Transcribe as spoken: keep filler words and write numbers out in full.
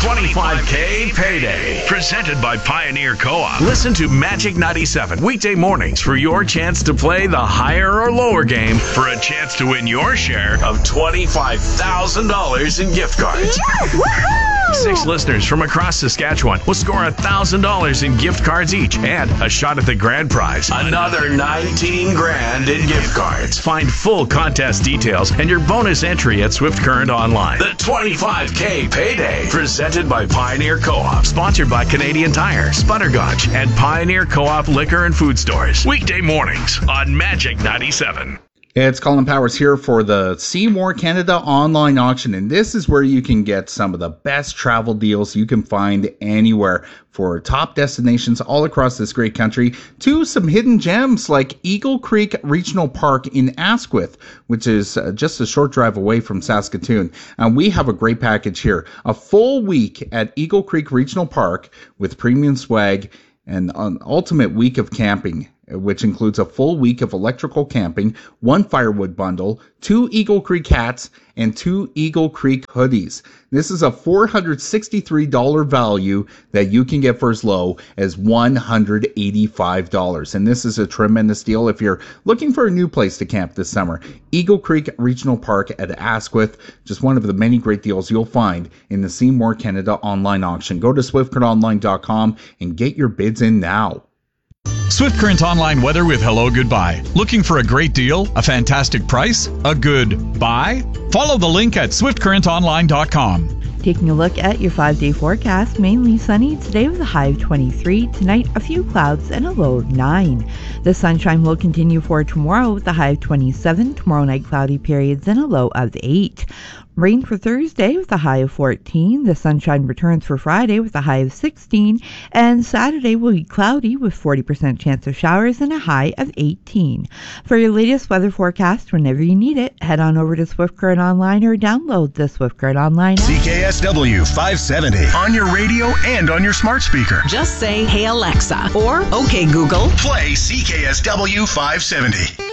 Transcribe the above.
twenty-five K Payday. Presented by Pioneer Co-op. Listen to Magic ninety-seven weekday mornings for your chance to play the higher or lower game for a chance to win your share of twenty-five thousand dollars in gift cards. Yeah, Six listeners from across Saskatchewan will score one thousand dollars in gift cards each and a shot at the grand prize. Another nineteen grand in gift cards. Find full contest details and your bonus entry at Swift Current Online. The twenty-five K Payday. Presented by Pioneer Co-op. Sponsored by Canadian Tire, Sputtergotch, and Pioneer Co-op Liquor and Food Stores. Weekday mornings on Magic ninety-seven. It's Colin Powers here for the Seymour Canada online auction, and this is where you can get some of the best travel deals you can find anywhere for top destinations all across this great country, to some hidden gems like Eagle Creek Regional Park in Asquith, which is uh, just a short drive away from Saskatoon. And we have a great package here. A full week at Eagle Creek Regional Park with premium swag and an ultimate week of camping, which includes a full week of electrical camping, one firewood bundle, two Eagle Creek hats, and two Eagle Creek hoodies. This is a four hundred sixty-three dollars value that you can get for as low as one hundred eighty-five dollars. And this is a tremendous deal if you're looking for a new place to camp this summer. Eagle Creek Regional Park at Asquith, just one of the many great deals you'll find in the Seymour Canada online auction. Go to swift current online dot com and get your bids in now. Swift Current Online weather with Hello Goodbye. Looking for a great deal, a fantastic price, a good buy? Follow the link at swift current online dot com. Taking a look at your five-day forecast, mainly sunny today with a high of twenty-three. Tonight, a few clouds and a low of nine. The sunshine will continue for tomorrow with a high of twenty-seven. Tomorrow night, cloudy periods and a low of eight. Rain for Thursday with a high of fourteen. The sunshine returns for Friday with a high of sixteen. And Saturday will be cloudy with forty percent chance of showers and a high of eighteen. For your latest weather forecast, whenever you need it, head on over to Swift Current Online or download the Swift Current Online app. C K S W five seventy. On your radio and on your smart speaker. Just say, "Hey Alexa," or "Okay Google." Play C K S W five seventy.